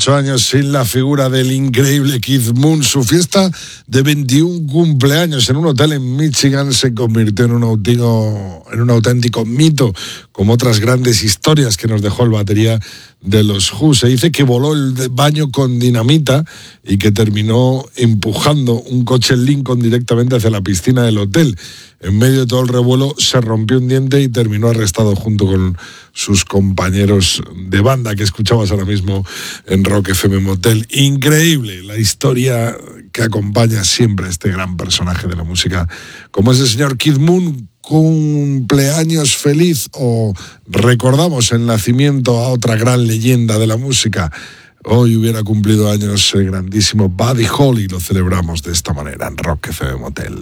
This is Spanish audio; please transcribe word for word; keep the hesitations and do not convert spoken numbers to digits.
veintiocho años sin la figura del increíble Keith Moon. Su fiesta de veintiún cumpleaños en un hotel en Michigan se convirtió en un auténtico, en un auténtico mito, como otras grandes historias que nos dejó el batería de los Who. Se dice que voló el baño con dinamita y que terminó empujando un coche Lincoln directamente hacia la piscina del hotel. En medio de todo el revuelo se rompió un diente y terminó arrestado junto con sus compañeros de banda que escuchabas ahora mismo en Rock F M Motel. Increíble la historia que acompaña siempre a este gran personaje de la música, como es el señor Keith Moon. Cumpleaños feliz, o recordamos el nacimiento a otra gran leyenda de la música. Hoy hubiera cumplido años el grandísimo Buddy Holly, lo celebramos de esta manera en Rock F M Motel.